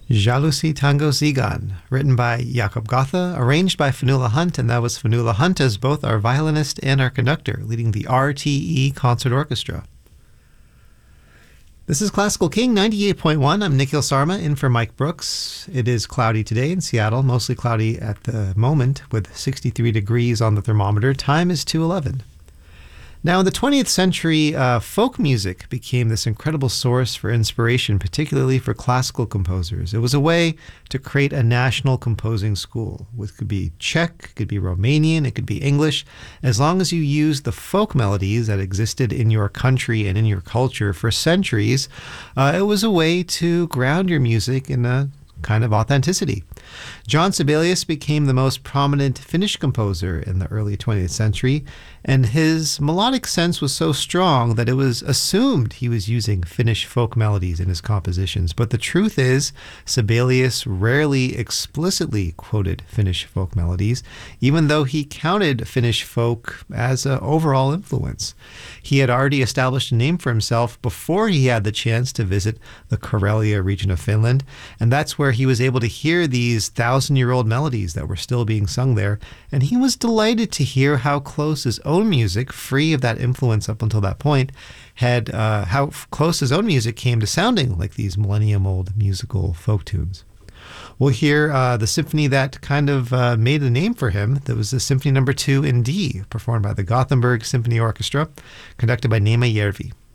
Jalousie Tango Zigan, written by Jakob Gotha, arranged by Fionnuala Hunt, and that was Fionnuala Hunt as both our violinist and our conductor, leading the RTE Concert Orchestra. This is Classical King 98.1. I'm Nikhil Sarma, in for Mike Brooks. It is cloudy today in Seattle, mostly cloudy at the moment, with 63 degrees on the thermometer. Time is 2:11. Now, in the 20th century, folk music became this incredible source for inspiration, particularly for classical composers. It was a way to create a national composing school. It could be Czech, it could be Romanian, it could be English. As long as you used the folk melodies that existed in your country and in your culture for centuries, it was a way to ground your music in a kind of authenticity. John Sibelius became the most prominent Finnish composer in the early 20th century, and his melodic sense was so strong that it was assumed he was using Finnish folk melodies in his compositions. But the truth is, Sibelius rarely explicitly quoted Finnish folk melodies, even though he counted Finnish folk as an overall influence. He had already established a name for himself before he had the chance to visit the Karelia region of Finland, and that's where he was able to hear these thousand-year-old melodies that were still being sung there, and he was delighted to hear how close his own music, free of that influence up until that point, had how close his own music came to sounding like these millennium-old musical folk tunes. We'll hear the symphony that kind of made a name for him. That was the Symphony No. 2 in D, performed by the Gothenburg Symphony Orchestra, conducted by Neema Järvi.